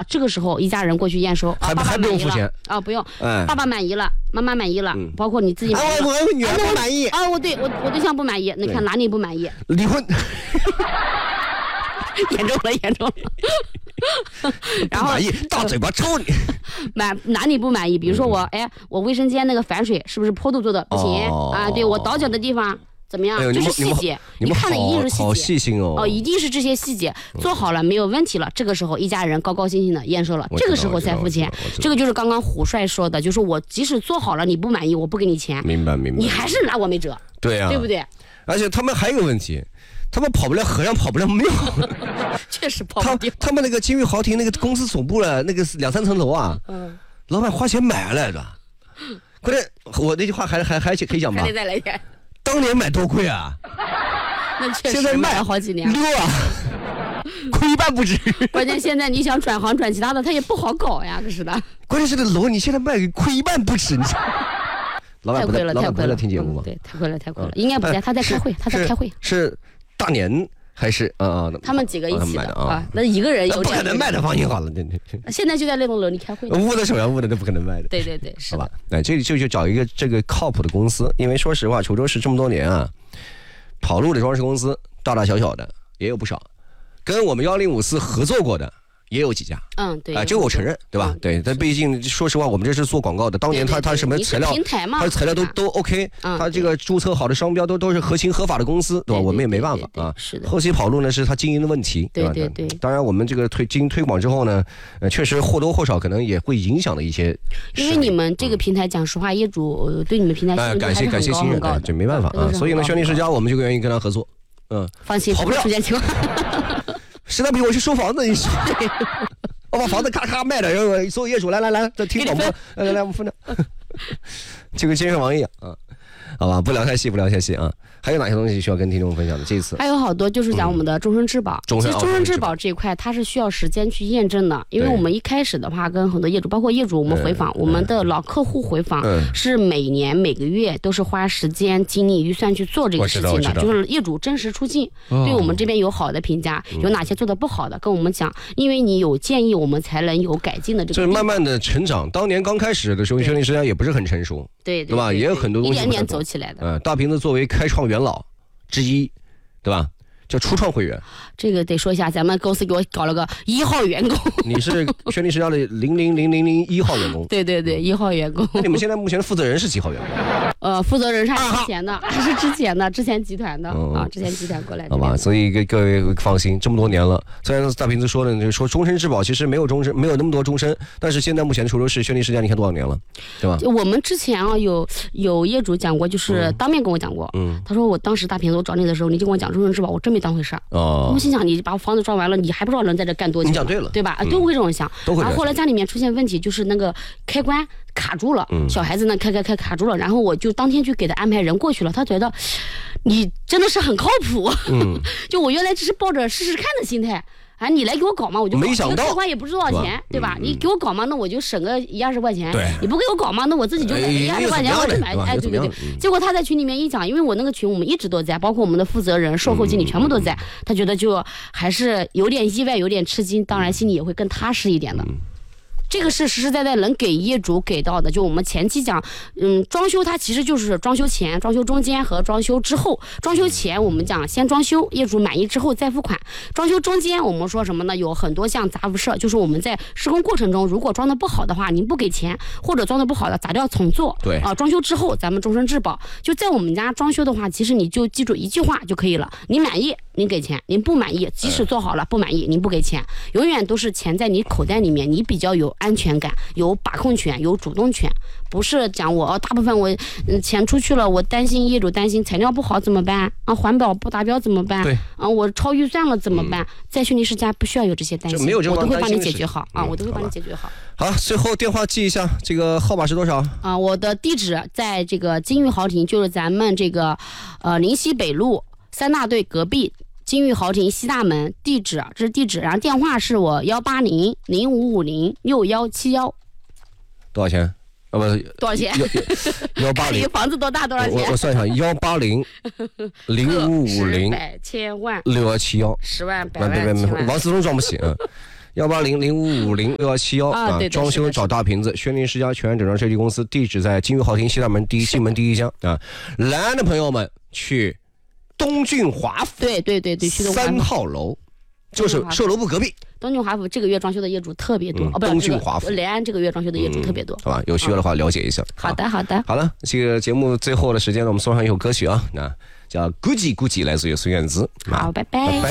这个时候一家人过去验收， 还不用付钱啊，不用，爸爸满意了，妈妈满意了，包括你自己满意了， 我女儿不满意啊，我对象不满意，你看哪里不满意？ 离婚。 严重了。然后满意，大嘴巴抽你。 哪里不满意？比如说我卫生间那个反水是不是坡度做的不行啊？对，我倒脚的地方怎么样？就是细节，你看的一定是细节， 好细心哦。 一定是这些细节做好了没有问题了，这个时候一家人高高兴兴的验收了，这个时候才付钱。这个就是刚刚虎帅说的，就是我即使做好了你不满意，我不给你钱。 明白。 你还是拿我没辙。 对啊， 对不对？ 而且他们还有个问题。他们跑不了和尚跑不了庙， 确实跑不掉。 他们那个金玉豪庭那个公司总部了，那个2、3层楼啊，老板花钱买来的。关键我那句话还可以讲吧？ 还得再来一遍。 当年买多贵啊！ 那确实现在卖了好几年溜啊，亏一半不止。 关键现在你想转行转其他的，他也不好搞呀，可是的。 关键是这楼你现在卖亏一半不止，你。老板不在听节目吗？ 对，太亏了，应该不在，他在开会， 是大年还是他们几个一起的啊？那一个人有不可能卖的，放心好了。 现在就在那栋楼里开会， 捂的手要捂的，那不可能卖的。 对，是吧？那这就找一个这个靠谱的公司，因为说实话，滁州市这么多年啊，跑路的装饰公司大大小小的也有不少，跟我们1054合作过的。也有几家， 对， 这个我承认，对吧？对，但毕竟说实话，我们这是做广告的，当年他什么材料，他的材料都 OK，他这个注册好的商标都是合情合法的公司，对吧？我们也没办法啊。 是的。 后期跑路呢是他经营的问题， 对吧？ 当然，我们这个经营推广之后呢，确实或多或少可能也会影响了一些。 因为你们这个平台，讲实话，业主对你们平台感谢信任，这没办法啊。所以呢，轩尼诗家我们就愿意跟他合作， 放心， 跑不了， 出现情况。 实在不行我去收房子，你说。我把房子咔卖了，然后所有业主来，这听广播，来我们分着，就跟监视王一样啊。好吧，不聊太细啊。还有哪些东西需要跟听众分享的？这一次还有好多，就是讲我们的终身质保。其实终身质保这一块，它是需要时间去验证的，因为我们一开始的话，跟很多业主，包括业主，我们回访，我们的老客户回访，是每年每个月都是花时间、精力、预算去做这个事情的，就是业主真实出镜，对我们这边有好的评价，有哪些做的不好的，跟我们讲，因为你有建议，我们才能有改进的这个。 就是慢慢的成长，当年刚开始的时候，轩尼诗家也不是很成熟， 对吧？也有很多东西一点点走起来的。 大瓶子作为开创元老之一，对吧？叫初创会员， 这个得说一下，咱们公司给我搞了个1号员工。你是轩尼诗家的00001号员工。 对，1号员工。 那你们现在目前的负责人是几号员工？ 负责人是之前的，还是之前集团的之前集团过来的。 好吧，所以各位放心，这么多年了，虽然大瓶子说了，就说终身质保其实没有那么多终身，但是现在目前滁州市轩尼诗家，你看多少年了，对吧？ 我们之前有业主讲过，就是当面跟我讲过，他说我当时大瓶子我找你的时候，你就跟我讲终身质保，我真没当回事儿。我心想，你把房子装完了，你还不知道能在这干多久？ 你讲对了， 对吧？都会这种想。然后后来家里面出现问题，就是那个开关卡住了，小孩子呢开卡住了，然后我就当天去给他安排人过去了，他觉得你真的是很靠谱，就我原来只是抱着试试看的心态。你来给我搞嘛，我就没想到， 开关也不知多少钱，对吧？你给我搞嘛，那我就省个10-20块钱。 对， 你不给我搞嘛，那我自己就10-20块钱我就买。对。结果他在群里面一讲，因为我那个群我们一直都在，包括我们的负责人、售后经理全部都在，他觉得就还是有点意外，有点吃惊，当然心里也会更踏实一点的。这个是实实在在能给业主给到的，就我们前期讲，装修它其实就是装修前、装修中间和装修之后。装修前我们讲先装修，业主满意之后再付款。装修中间我们说什么呢？有很多像杂物社，就是我们在施工过程中，如果装的不好的话，您不给钱，或者装的不好的砸掉重做。 对装修之后咱们终身质保。就在我们家装修的话，其实你就记住一句话就可以了：您满意您给钱，您不满意即使做好了不满意您不给钱，永远都是钱在你口袋里面，你比较有安全感，有把控权，有主动权，不是讲我大部分我钱出去了，我担心业主担心材料不好怎么办环保不达标怎么办？ 对我超预算了怎么办？在轩尼诗家不需要有这些担心，我都会帮你解决好我都会帮你解决好。 好，最后电话记一下，这个号码是多少？ 我的地址在这个金玉豪庭，就是咱们这个临西北路3大队隔壁。金玉豪庭西大门地址，这是地址，然后电话是我180-0550-6171。 多少钱？不， 多少钱 ？180。 你房子多大？多少钱？ 我算一下，180-0550-6171。 千万 10万、100万、 千万。 王思聪装不起。 18005506171啊，装修找大瓶子，轩尼诗家全整装设计公司，地址在金域豪庭西大门进门第一厢啊。来的朋友们去东骏华府， 对 3号楼。就是售楼部隔壁。 东骏华府这个月装修的业主特别多， 东骏华府雷安这个月装修的业主特别多， 好吧？有需要的话了解一下。 好的。 好了，这个节目最后的时间呢，我们送上一首歌曲啊，那叫《Gucci Gucci》，来自于孙燕姿。 好，拜拜。